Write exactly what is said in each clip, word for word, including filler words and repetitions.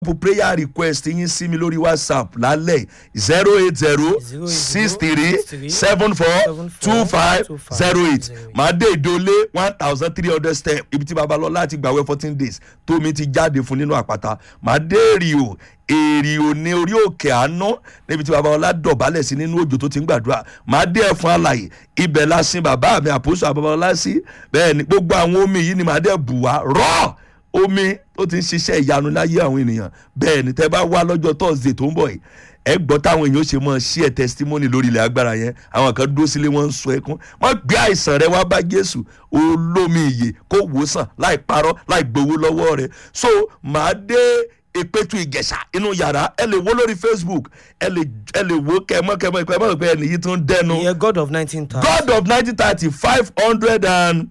prayer request yín sí mi lórí WhatsApp lálẹ́ zero eight zero six three seven four two five zero eight màá dé ìdólé one thousand three hundred step ibi tí Babalọ́lá ti gbàwẹ̀ fourteen days tómi ti jáde fún nínú àpáta màá dé Èrìò Èrìò ní orí òkè àánú níbi tí Babalọ́lá dọ̀bálẹ̀ sí nínú òjò tó ti ń gbàdúrà màá dé Ẹ̀fọn Alàyè ibẹ̀ la sin bàbá mi àpòsò Babalọ́lá sí bẹ́ẹ̀ ni gbogbo àwọn omi yìí ni màá dé bù wá rọ́ọ̀ omi tó ti ń ṣiṣẹ́ ìyanu láyé àwọn ènìyàn bẹ́ẹ̀ ni tẹ́ bá wá lọ́jọ́ Thursday tó ń bọ̀ yìí ẹ gbọ́ táwọn èèyàn ṣe mọ́ share testimony lórí ilẹ̀ agbára yẹn àwọn kan dúró sílé wọn ń sọ ẹkún wọ́n gbé àìsàn rẹ wá bá Jésù olómi ìyè kó wòsàn láì parọ́ láì gbowó lọ́wọ́ rẹ so màá dé Ìpẹ̀tù Ìjẹ̀ṣà inú yàrá ẹ lè wo lórí Facebook ẹ lè ẹ lè wo kẹmọ kẹmọ ìpẹ mọ ìpẹ ẹni yìí tó ń dẹnu. ìyẹn God of nineteen thirty. God of nineteen thirty five hundred and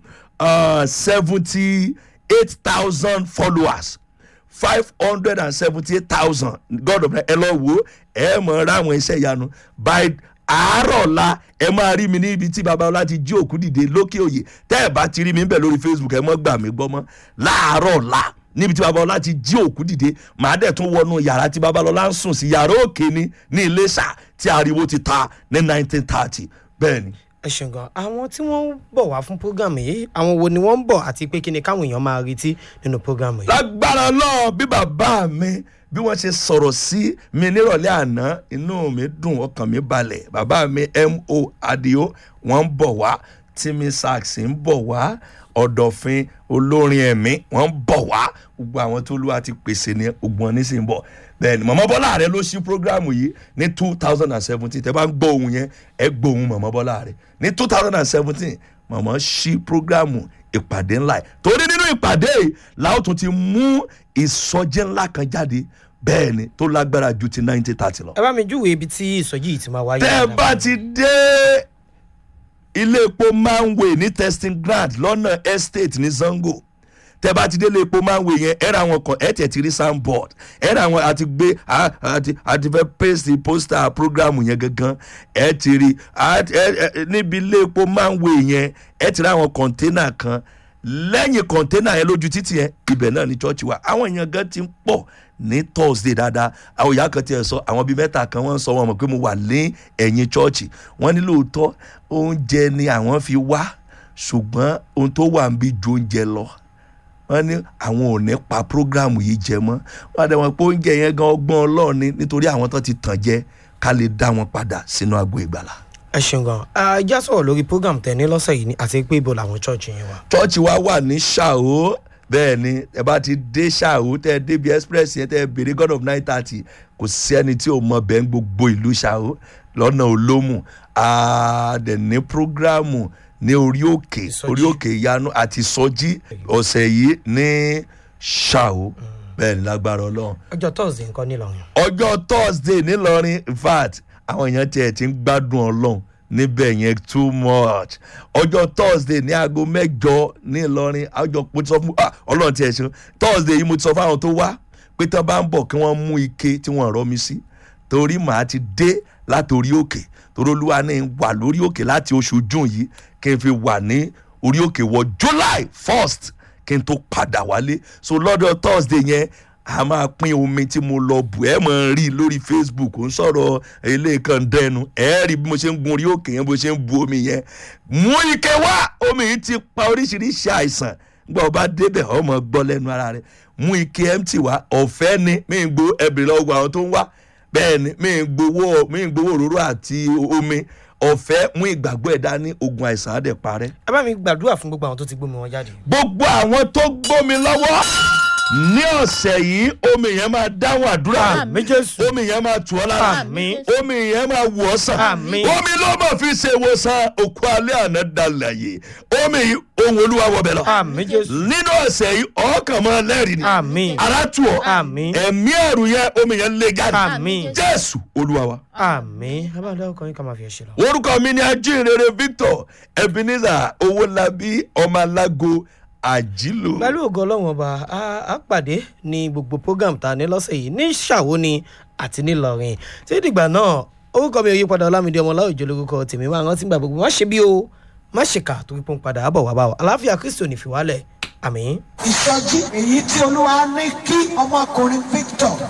seventy. eight thousand followers five hundred and seventy-eight thousand God of ẹ lọ wo ẹ mọ̀ ra àwọn iṣẹ́ ìyanu by àárọ̀ ọ̀la ẹ máa rí mi níbi tí Babalọ́lá ti jí òkú dìde lókè òye tẹ́ ẹ bá ti rí mi níbẹ̀ lórí Facebook ẹ mọ́ gbà mí gbọ́ mọ́ láàárọ̀ ọ̀la níbi tí Babalọ́lá ti jí òkú dìde màá dẹ̀ tún wọnú yàrá tí Babalọ́lá ń sùn sí yàrá òkè ní ní Iléṣà tí ariwo ti ta ní nineteen thirty bẹ́ẹ̀ ni. ẹ ṣeun gan àwọn tí wọ́n ń bọ̀ wá fún program yìí àwọn wo ni wọ́n ń bọ̀ àti pé kí ni káwọn èèyàn máa retí nínú program yìí. lágbára náà bí bàbá mi bí wọ́n ṣe sọ̀rọ̀ sí mi nírọ̀lẹ́ àná inú mi dùn ọkàn mi balẹ̀ bàbá mi M O Adio wọ́n ń bọ̀ wá Timi Sax ń bọ̀ wá Ọ̀dọ̀fin olórin ẹ̀mí wọ́n ń bọ̀ wá gbogbo àwọn tó Olúwa ti pèsè ní ogun ní sìn bọ̀ bẹ́ẹ̀ ni Màmá Bọ́lá Ààrẹ ló ṣí programu yìí ní two thousand and seventeen tẹ́ bá ń gbọ́ ohun yẹn ẹ gbọ́ ohun Màmá Bọ́lá Ààrẹ ní two thousand and seventeen màmá ṣí programu ìpàdé ńlá ẹ̀ torí nínú ìpàdé yìí làwọn tún ti mú ìsọjí ńlá kan jáde bẹ́ẹ̀ ni tó lágbára ju ti nineteen thirty lọ. ẹ bá mi júwèé ibi tí ìsọjí yìí ti máa wáyé. tẹ́ bá ti dé ilé epo Manway ní testing ground lọ́nà estate ní Zango tẹ́ bá ti dé ilé epo Manway yẹn ẹ ra àwọn kan ẹ tẹ̀ ti rí soundboard ẹ ra àwọn àti gbé àti àti fẹ́ paste poster programu yẹn gangan ẹ ti rí níbi ilé epo Manway yẹn ẹ ti rí àwọn container kan lẹ́yìn container yẹn lójú títì yẹn ibẹ̀ náà ní church wa àwọn èèyàn gan ti ń pọ̀ ní Thursday dáadáa àwọn ìyá kan tiẹ̀ sọ àwọn bíi mẹ́ta kan wọ́n sọ wọn mọ̀ pé mo wà ní ẹ̀yìn church wọ́n ní lóòótọ́ oúnjẹ ni àwọn fi wá ṣùgbọ́n ohun tó wà ń bí ju oúnjẹ lọ wọ́n ní àwọn ò ní pa programu yìí jẹ mọ́ wọ́n dẹ̀ wọ́n pé oúnjẹ yẹn gan ọgbọ́n Ọlọ́run ni nítorí àwọn tó ti tàn jẹ ká lè dá wọn padà sínú agbo ìgbàlà. ẹ ṣeun gan ẹ já sọ̀rọ̀ lórí program tẹ̀ ní lọ́sẹ̀ yìí àti pé ibo làwọn church yẹn wà. church wa wà ní Ṣàó bẹ́ẹ̀ ni ẹ bá ti dé Ṣàó tẹ́ ẹ débi express yẹn tẹ́ ẹ béèrè God of nine thirty kò sí ẹni tí ò mọ bẹ́ẹ̀ ń gbogbo ìlú Ṣàó lọ́nà Olómù àdẹ̀ ní programu ní orí òkè orí òkè ìyanu àti sọjí ọ̀sẹ̀ yìí ní Ṣàó bẹ́ẹ̀ ni lágbára Ọlọ́run. ọjọ́ Thursday nǹkan nílọrin. ọjọ́ Thursday nílọrin in fact àwọn èèyàn tiẹ̀ ti ń gbádùn Ọlọ́run níbẹ̀ yẹn too much ọjọ́ Thursday ní aago mẹ́jọ ní Ìlọrin àjọ mo ti sọ fún Ọlọ́run tiẹ̀ ṣe Thursday yìí mo ti sọ fún àwọn tó wá pé tán bá ń bọ̀ kí wọ́n mú ike tí wọ́n rọ́ mi sí torí màá ti dé láti orí òkè torí Olúwa ní wà lórí òkè láti oṣù June yìí kí n fi wà ní orí òkè wọ July first kí n tó padà wálé so lọ́dọ̀ Thursday yẹn a máa pín omi tí mo lọ bù ẹ mọ̀ rí lórí Facebook ó ń sọ̀rọ̀ ilé kan dẹnu ẹ rí bí mo ṣe ń gun orí òkè yẹn bó ṣe ń bu omi yẹn mú ike wá omi yìí ti pa oríṣiríṣi àìsàn gbọ́ ọba débẹ̀ ọmọ gbọ́ lẹ́nu ara rẹ̀ mú ike empty wá ọ̀fẹ́ ni mí ń gbó ẹbìrì lọ́wọ́ àwọn tó ń wá bẹ́ẹ̀ ni mí ń gbowó mí ń gbowó òróró àti omi ọ̀fẹ́ mú ìgbàgbọ́ ẹ̀ dání ogun àìsàn á dẹ̀ parẹ́. ẹ bá mi gbàdúrà fún gbogbo àwọn tó ti gbómi wọn jáde. gbogbo àwọn tó gbómi lọ́wọ́ ní ọ̀sẹ̀ yìí omi yẹn máa dáhùn àdúrà àmín Jésù omi yẹn máa tù ọ́ lára àmín omi yẹn máa wù ọ́ sàn àmín omi ló mọ̀ fi ṣe ìwòsàn òkú alẹ́ àná dalàyè omi yìí ohun Olúwa wọbẹ̀ lọ àmín Jésù nínú ọ̀sẹ̀ yìí ọkàn mọ́ lẹ́rìí ni àmín ara tù ọ́ àmín ẹ̀mí ẹ̀rù yẹn omi yẹn lé jáde àmín Jésù Olúwa wa. àmín abáńdá ọkọ yín ká máa fi ẹ ṣe lọ. orúkọ mi ni ajínrere Victor Ebenezer Owólabí ọmọ alágo àjílò. pẹ̀lú ògo Ọlọ́run ọba a pàdé ní gbogbo program ta ní lọ́sẹ̀ yìí ní Ṣàwó ni àti nílọrin tí ìdìgbà náà orúkọ mi ò yí padà Ọlámídé Ọmọláòjó lórúkọ tèmi máa rántí gbà gbogbo má ṣe bí o má ṣe kà torí pé ń padà àbọ̀ wá bá wa àlàáfíà Kristi ò ní fi wálẹ̀ àmín. ìsọjí èyí tí olúwa ní kí ọmọkùnrin Victor